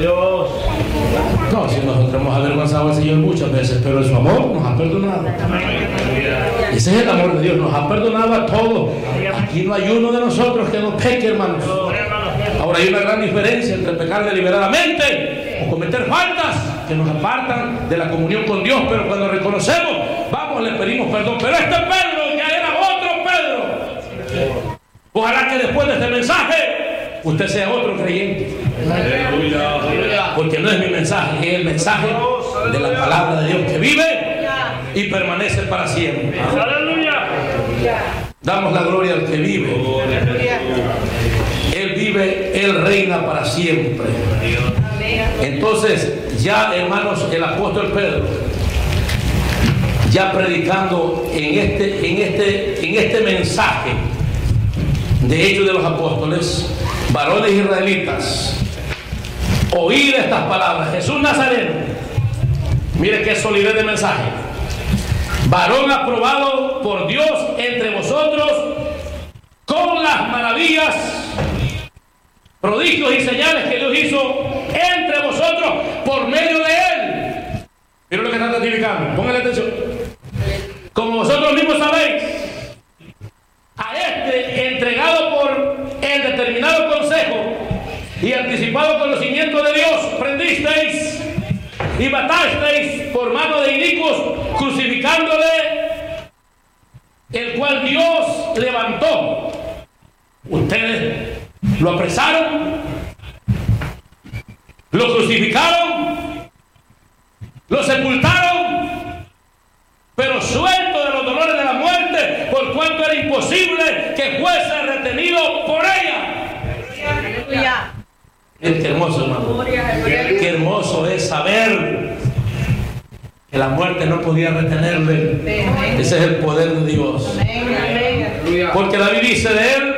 [SPEAKER 1] No, si nosotros hemos avergonzado al Señor muchas veces, pero en su amor nos ha perdonado. Ese es el amor de Dios, nos ha perdonado a todos. Aquí no hay uno de nosotros que no peque, hermanos. Ahora hay una gran diferencia entre pecar deliberadamente o cometer faltas que nos apartan de la comunión con Dios, pero cuando reconocemos, vamos, le pedimos perdón. Pero este Pedro ya era otro Pedro. Ojalá que después de este mensaje usted sea otro creyente. Porque no es mi mensaje, es el mensaje de la palabra de Dios que vive y permanece para siempre. Damos la gloria al que vive. Él vive, Él reina para siempre. Entonces, ya, hermanos, el apóstol Pedro, ya predicando en este, en este, en este mensaje de Hechos de los Apóstoles, varones israelitas, oíd estas palabras: Jesús Nazareno, mire qué solidez de mensaje, varón aprobado por Dios entre vosotros, con las maravillas, prodigios y señales que Dios hizo entre vosotros por medio de él. Miren lo que están testificando, pónganle atención. Como vosotros mismos sabéis, a este entregado por el determinado consejo y anticipado conocimiento de Dios, prendisteis y matasteis por mano de inicuos, crucificándole, el cual Dios levantó. Ustedes lo apresaron, lo crucificaron, lo sepultaron, pero suelto de los dolores de la muerte, por cuanto era imposible que fuese retenido por ella. Qué hermoso, hermano. Qué hermoso es saber que la muerte no podía retenerle. Ese es el poder de Dios. Porque David dice de él: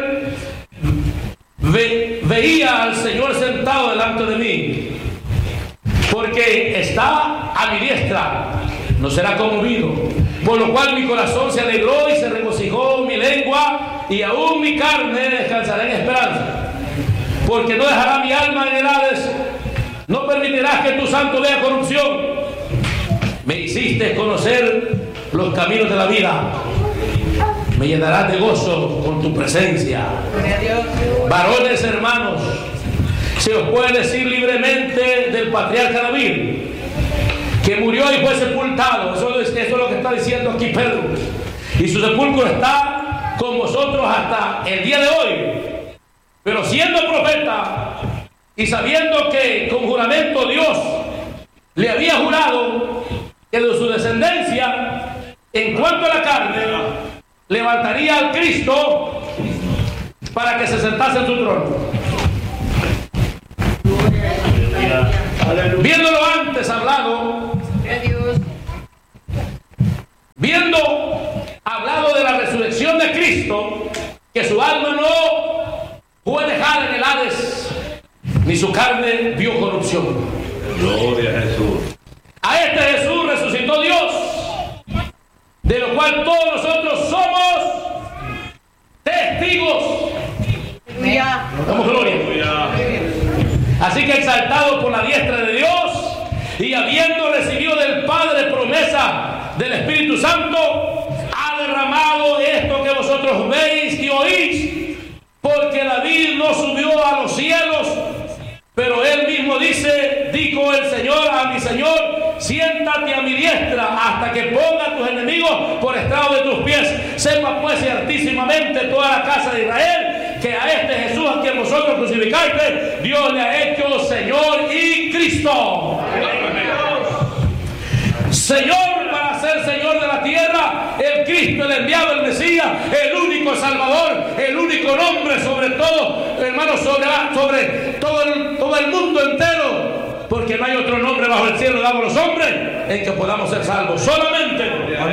[SPEAKER 1] Ve, veía al Señor sentado delante de mí, porque está a mi diestra, no será conmovido. Por lo cual mi corazón se alegró y se regocijó mi lengua, y aún mi carne descansará en esperanza. Porque no dejará mi alma en el Hades, no permitirás que tu santo vea corrupción. Me hiciste conocer los caminos de la vida, me llenarás de gozo con tu presencia. Varones hermanos, se os puede decir libremente del patriarca David, que murió y fue sepultado. Eso es, eso es lo que está diciendo aquí Pedro. Y su sepulcro está con vosotros hasta el día de hoy. Pero siendo profeta y sabiendo que con juramento Dios le había jurado que de su descendencia, en cuanto a la carne, levantaría al Cristo para que se sentase en su trono. Viéndolo antes hablado, viendo hablado de la resurrección de Cristo, que su alma no fue dejada en el Hades, ni su carne vio corrupción.
[SPEAKER 3] Gloria a Jesús.
[SPEAKER 1] A este Jesús resucitó Dios, de lo cual todos nosotros somos y habiendo recibido del Padre promesa del Espíritu Santo, ha derramado esto que vosotros veis y oís, porque David no subió a los cielos, pero él mismo dice, dijo el Señor a mi Señor, siéntate a mi diestra hasta que ponga a tus enemigos por estrado de tus pies. Sepa pues ciertísimamente toda la casa de Israel que a este Jesús a quien vosotros crucificaste, Dios le ha hecho Señor y Cristo. Señor para ser Señor de la tierra, el Cristo, el enviado, el Mesías, el único Salvador, el único nombre sobre todo, hermanos, sobre, sobre todo, el, todo el mundo entero, porque no hay otro nombre bajo el cielo dado a los hombres en que podamos ser salvos, solamente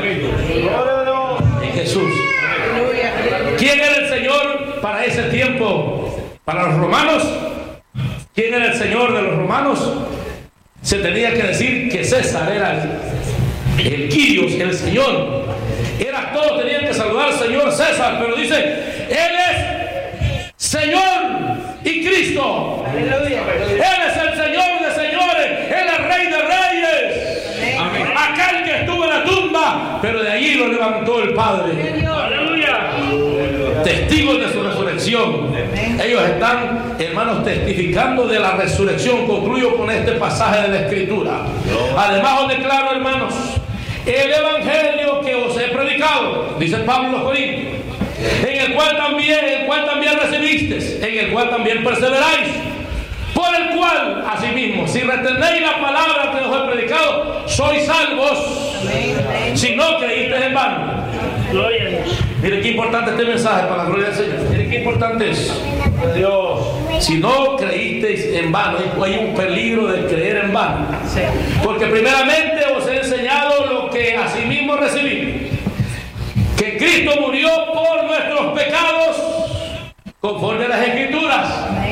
[SPEAKER 1] en Jesús. ¿Quién era el Señor para ese tiempo? Para los romanos, ¿quién era el Señor de los romanos? Se tenía que decir que César era el, el Kyrios, el Señor. Era todos tenían que saludar al Señor César, pero dice, Él es Señor y Cristo. Aleluya. Él es el Señor de señores, Él es Rey de reyes. Amén. Aquel que estuvo en la tumba, pero de allí lo levantó el Padre. Aleluya. Testigos de su resurrección. Ellos están, hermanos, testificando de la resurrección. Concluyo con este pasaje de la Escritura. Además os declaro, hermanos, el evangelio que os he predicado, dice Pablo a los Corintios, en el cual también, el cual también recibisteis, en el cual también perseveráis, por el cual, asimismo, si retenéis la palabra que os he predicado, sois salvos, si no creísteis en vano. Miren qué importante este mensaje para la gloria del Señor. Miren qué importante es. Dios. Si no creísteis en vano, hay un peligro de creer en vano. Porque primeramente os he enseñado lo que asimismo recibí, que Cristo murió por nuestros pecados conforme a las Escrituras,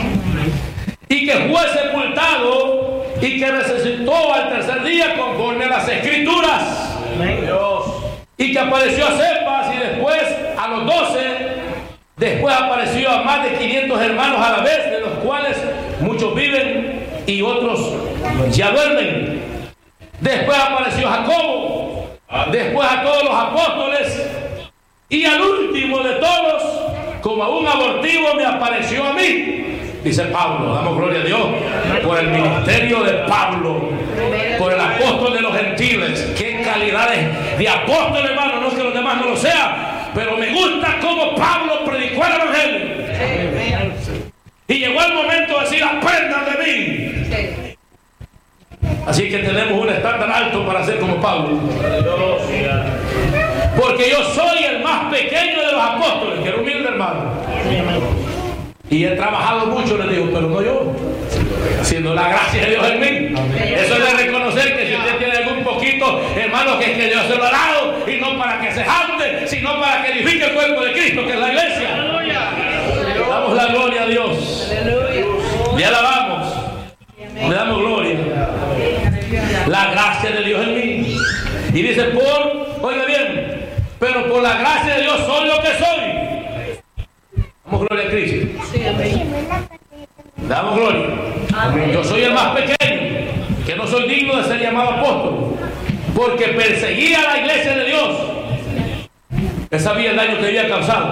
[SPEAKER 1] y que fue sepultado y que resucitó al tercer día conforme a las Escrituras. Dios. Y que apareció a Cefas y después a los doce, después apareció a más de quinientos hermanos a la vez, de los cuales muchos viven y otros ya duermen. Después apareció a Jacobo, después a todos los apóstoles, y al último de todos, como a un abortivo, me apareció a mí. Dice Pablo, damos gloria a Dios por el ministerio de Pablo, por el apóstol de los gentiles. Qué calidades de apóstol, hermano, no es que los demás no lo sean, pero me gusta cómo Pablo predicó el evangelio. Y llegó el momento de decir, aprendan de mí. Así que tenemos un estándar alto para ser como Pablo. Porque yo soy el más pequeño de los apóstoles, que era humilde, hermano. Y he trabajado mucho, le digo, pero no yo, sino la gracia de Dios en mí. Eso es de reconocer que si usted tiene algún poquito, hermano, que es que Dios se lo ha dado, y no para que se jacte, sino para que edifique el cuerpo de Cristo, que es la iglesia. Damos la gloria a Dios. Le alabamos. Le damos gloria. La gracia de Dios en mí. Y dice, por, oiga bien, pero por la gracia de Dios soy lo que soy. Damos gloria a Cristo. Damos gloria. Amén. Yo soy el más pequeño, que no soy digno de ser llamado apóstol, porque perseguía a la iglesia de Dios. Él sabía el daño que había causado.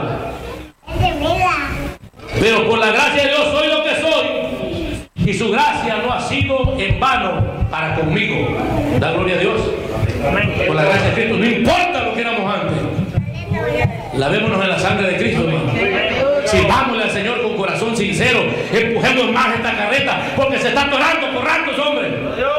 [SPEAKER 1] Pero por la gracia de Dios soy lo que soy, y su gracia no ha sido en vano para conmigo. Da gloria a Dios. Por la gracia de Cristo, no importa lo que éramos antes. Lavémonos en la sangre de Cristo, hermano. Sirvámosle al Señor con corazón sincero. Empujemos más esta carreta, porque se está atorando por ratos, hombre.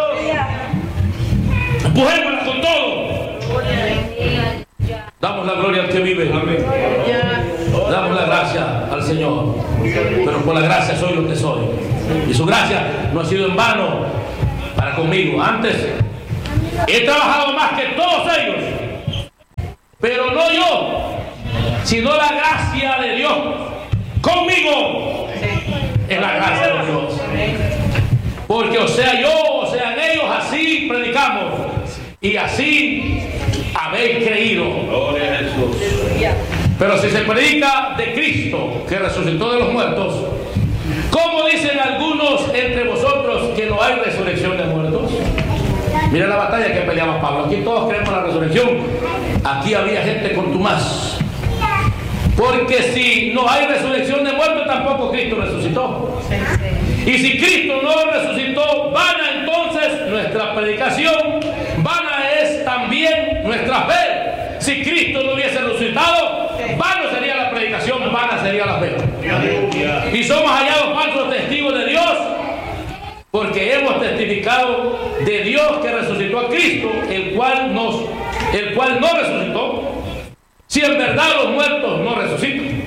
[SPEAKER 1] Empujémosla con todo. Damos la gloria al que vive. Amén. Damos la gracia al Señor. Pero por la gracia soy lo que soy. Y su gracia no ha sido en vano para conmigo. Antes he trabajado más que todos ellos, pero no yo, sino la gracia de Dios conmigo. Es la gracia de Dios. Porque o sea yo, o sean ellos, así predicamos y así habéis creído.
[SPEAKER 3] Gloria a Jesús.
[SPEAKER 1] Pero si se predica de Cristo que resucitó de los muertos, ¿cómo dicen algunos entre vosotros que no hay resurrección de muertos? Mira la batalla que peleaba Pablo. Aquí todos creemos en la resurrección. Aquí había gente contumaz. Porque si no hay resurrección de muertos, tampoco Cristo resucitó. Y si Cristo no resucitó, vana entonces nuestra predicación, vana es también nuestra fe. Si Cristo no hubiese resucitado, vana sería la predicación, vana sería la fe. Y somos hallados falsos testigos de Dios, porque hemos testificado de Dios que resucitó a Cristo, el cual, nos, el cual no resucitó. Si en verdad los muertos no resucitan.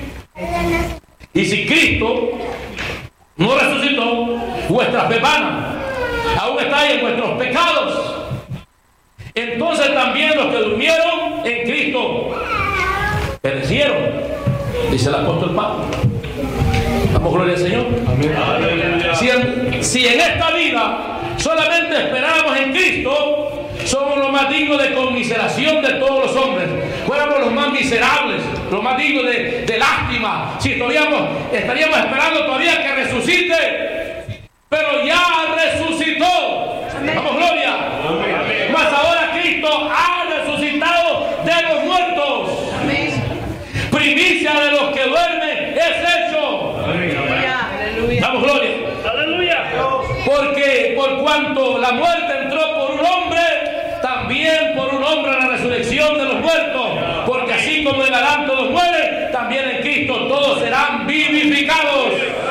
[SPEAKER 1] Y si Cristo no resucitó, vuestra fe vana, aún estáis en vuestros pecados. Entonces también los que durmieron en Cristo perecieron, dice el apóstol Pablo. Damos gloria al Señor. Amén. Si en, si en esta vida solamente esperamos en Cristo, somos los más dignos de conmiseración de todos los hombres. Fuéramos los más miserables, los más dignos de, de lástima. Si estaríamos, estaríamos esperando todavía que resucite, pero ya resucitó. Damos gloria. Amén. Mas ahora Cristo ha resucitado de los muertos. Amén. Primicia de los que duermen es hecho. Amén. Damos gloria. Aleluya. Porque por cuanto la muerte entró por un hombre, también por un hombre la resurrección de los muertos. Porque así como en Adán todos mueren, también en Cristo todos serán vivificados.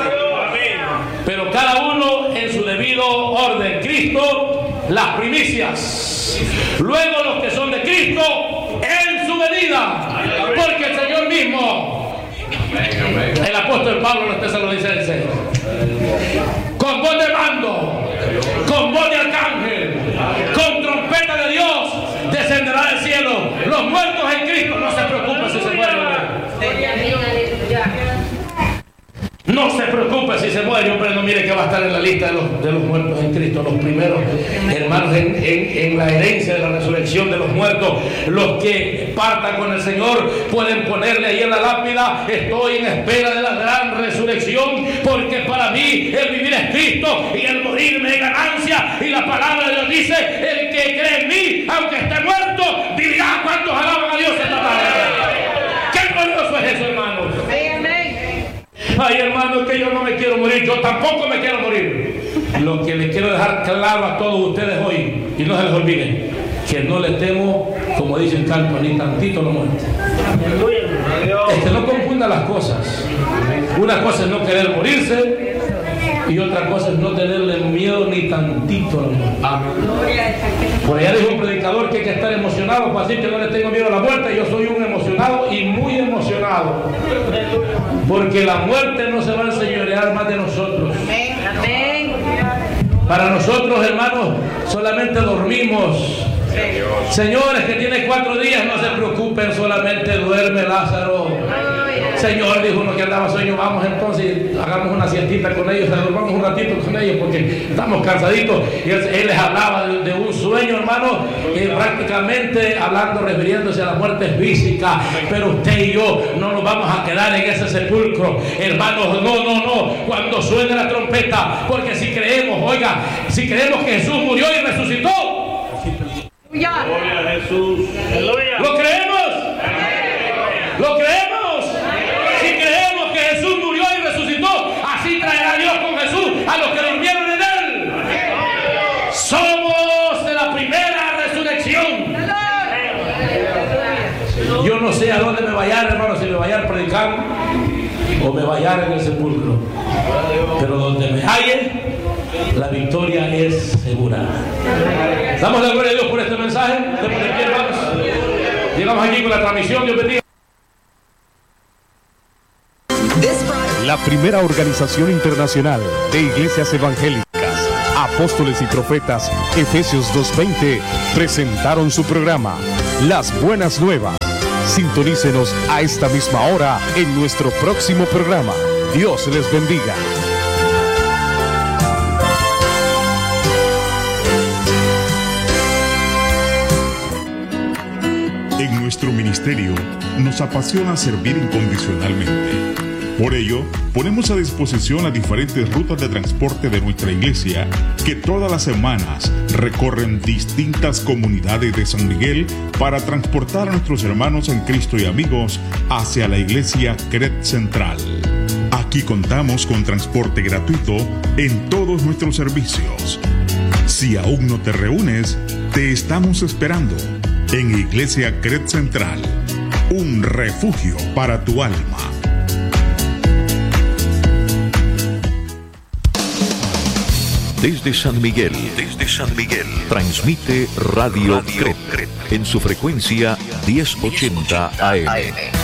[SPEAKER 1] Pero cada uno en su debido orden. Cristo, las primicias. Luego los que son de Cristo en su venida. Porque el Señor mismo, el apóstol Pablo, los tesalonicenses, con voz de mando, con voz de arcángel, con trompeta de Dios, descenderá del cielo. Los muertos en Cristo, no se preocupen si se mueren. No se preocupe si se muere, hombre, no mire que va a estar en la lista de los, de los muertos en Cristo, los primeros hermanos en, en, en la herencia de la resurrección de los muertos. Los que partan con el Señor pueden ponerle ahí en la lápida: estoy en espera de la gran resurrección, porque para mí el vivir es Cristo y el morir me es ganancia. Y la palabra de Dios dice: el que cree en mí, aunque esté muerto, vivirá. ¿Cuántos alaban a Dios esta tarde? ¡Qué glorioso es eso, hermanos! Ay, hermano, que yo no me quiero morir, yo tampoco me quiero morir. Lo que les quiero dejar claro a todos ustedes hoy, y no se les olvide, que no les temo, como dice el canto, ni tantito la muerte. Es que no confunda las cosas. Una cosa es no querer morirse, y otra cosa es no tenerle miedo ni tantito a la muerte. Por allá dijo un predicador que hay que estar emocionado para decir que no le tengo miedo a la muerte. Yo soy un emocionado y muy emocionado, porque la muerte no se va a enseñorear más de nosotros. Amén. Para nosotros, hermanos, solamente dormimos. Señores que tienen cuatro días, no se preocupen, solamente duerme Lázaro. Señor, dijo uno que andaba sueño, vamos entonces, hagamos una siestita con ellos, dormamos un ratito con ellos porque estamos cansaditos. Y él, él les hablaba de, de un sueño, hermano, y prácticamente hablando, refiriéndose a la muerte física. Pero usted y yo no nos vamos a quedar en ese sepulcro, hermanos, no, no, no, cuando suene la trompeta, porque si creemos, oiga, si creemos que Jesús murió y resucitó,
[SPEAKER 3] Gloria a Jesús.
[SPEAKER 1] ¿lo creemos? ¿Lo creemos? Si creemos que Jesús murió y resucitó, así traerá Dios con Jesús a los que durmieron en Él. Somos de la primera resurrección. Yo no sé a dónde me vaya, hermano, si me vaya a predicar o me vaya en el sepulcro. Pero donde me halle, la victoria es segura. Damos la gloria a Dios por este mensaje. Llegamos aquí con la transmisión. Dios bendiga.
[SPEAKER 4] La primera organización internacional de iglesias evangélicas, apóstoles y profetas, Efesios dos veinte, presentaron su programa Las Buenas Nuevas. Sintonícenos a esta misma hora en nuestro próximo programa. Dios les bendiga.
[SPEAKER 5] En nuestro ministerio nos apasiona servir incondicionalmente. Por ello, ponemos a disposición las diferentes rutas de transporte de nuestra iglesia que todas las semanas recorren distintas comunidades de San Miguel para transportar a nuestros hermanos en Cristo y amigos hacia la iglesia C R E T Central. Aquí contamos con transporte gratuito en todos nuestros servicios. Si aún no te reúnes, te estamos esperando en Iglesia C R E T Central, un refugio para tu alma.
[SPEAKER 6] Desde San Miguel, desde San Miguel, transmite Radio, Radio C R E T en su frecuencia diez ochenta A M.